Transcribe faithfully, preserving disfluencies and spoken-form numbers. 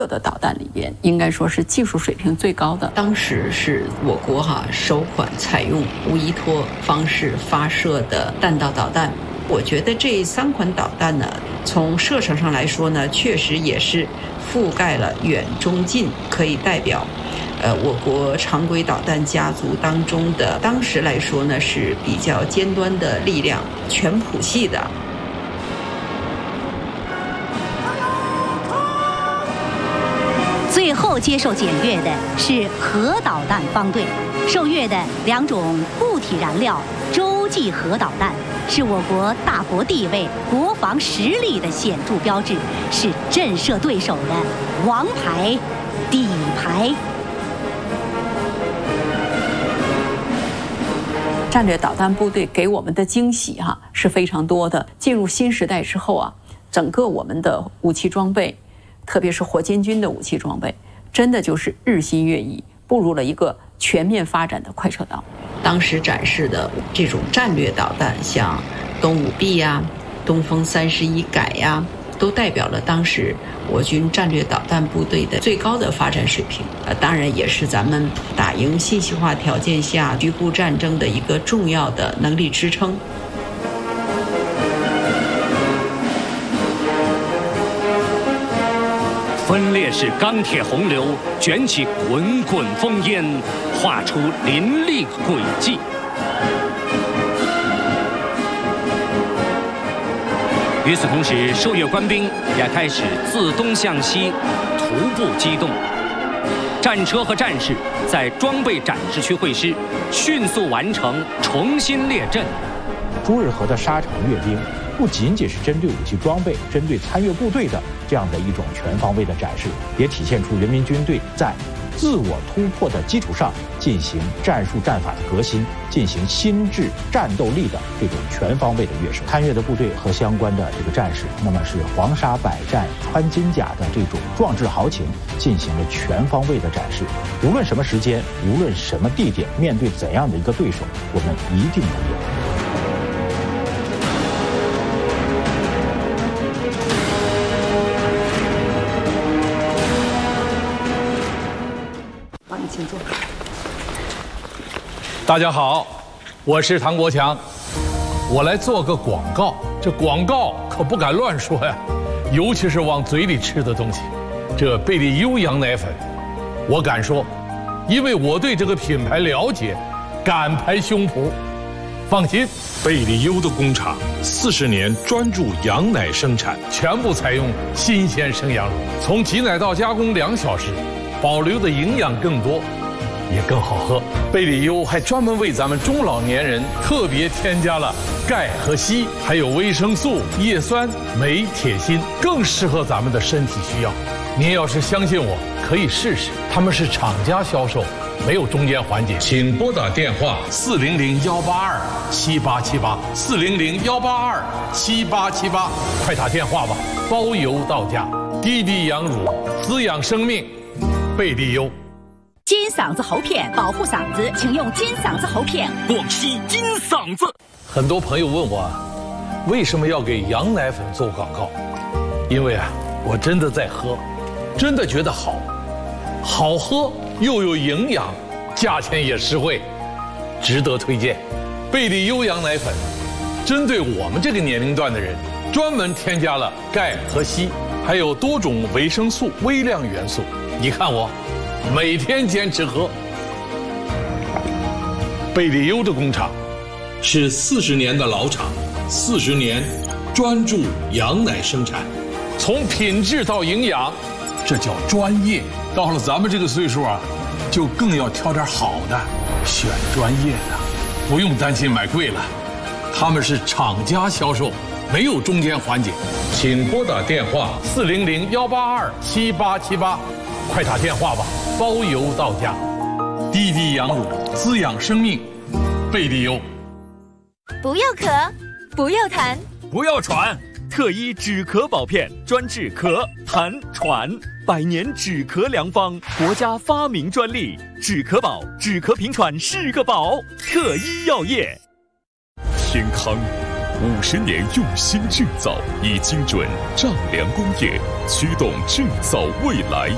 有的导弹里边，应该说是技术水平最高的。当时是我国哈首款采用无依托方式发射的弹道导弹。我觉得这三款导弹呢，从射程上来说呢，确实也是覆盖了远、中、近，可以代表，呃，我国常规导弹家族当中的，当时来说呢是比较尖端的力量，全谱系的。 最后接受检阅的是核导弹方队，受阅的两种固体燃料洲际核导弹，是我国大国地位、国防实力的显著标志，是震慑对手的王牌、底牌。 战略导弹部队给我们的惊喜哈、啊、是非常多的。进入新时代之后啊，整个我们的武器装备，特别是火箭军的武器装备，真的就是日新月异，步入了一个全面发展的快车道。当时展示的这种战略导弹，像东五 B 呀、东风三十一改呀，都代表了当时我军战略导弹部队的最高的发展水平。呃，当然也是咱们打赢信息化条件下局部战争的一个重要的能力支撑。 分裂式钢铁洪流卷起滚滚烽烟，画出凌厉轨迹。与此同时，受阅官兵也开始自东向西徒步机动，战车和战士在装备展示区会师，迅速完成重新列阵。 朱日和的沙场阅兵，不仅仅是针对武器装备、针对参阅部队的这样的一种全方位的展示，也体现出人民军队在自我突破的基础上进行战术战法的革新，进行心智战斗力的这种全方位的跃升。参阅的部队和相关的这个战士，那么是黄沙百战、穿金甲的这种壮志豪情，进行了全方位的展示。无论什么时间，无论什么地点，面对怎样的一个对手，我们一定能赢。 请坐。 大家好，我是唐国强，我来做个广告。这广告可不敢乱说呀，尤其是往嘴里吃的东西。这贝利优羊奶粉，我敢说，因为我对这个品牌了解，敢拍胸脯。放心， 贝利优的工厂四十年专注羊奶生产， 全部采用新鲜生羊乳，从挤奶到加工两小时。保留的营养更多，也更好喝。贝利优还专门为咱们中老年人特别添加了钙和硒，还有维生素、叶酸、镁、铁、锌，更适合咱们的身体需要。您要是相信我，可以试试。他们是厂家销售，没有中间环节。请拨打电话四零零幺八二七八七八四零零幺八二七八七八，快打电话吧，包邮到家。滴滴羊乳，滋养生命。贝利优金嗓子喉片保护嗓子，请用金嗓子喉片。 广西金嗓子。 很多朋友问我，为什么要给羊奶粉做广告？因为啊，我真的在喝，真的觉得好，好喝又有营养，价钱也实惠，值得推荐。贝利优羊奶粉，针对我们这个年龄段的人，专门添加了钙和硒，还有多种维生素、微量元素。你看我，每天坚持喝。贝利优的工厂是四十年的老厂，四十年专注羊奶生产，从品质到营养，这叫专业。到了咱们这个岁数啊，就更要挑点好的，选专业的，不用担心买贵了。他们是厂家销售，没有中间环节。请拨打电话四零零幺八二七八七八。快打电话吧，包邮到家。滴滴羊乳，滋养生命。贝利优。 不要咳，不要痰， 不要喘，特医止咳宝片专治咳、痰、喘，百年止咳良方，国家发明专利。止咳宝，止咳平喘是个宝。特医药业。 天康五十年用心制造，以精准丈量工业驱动制造未来。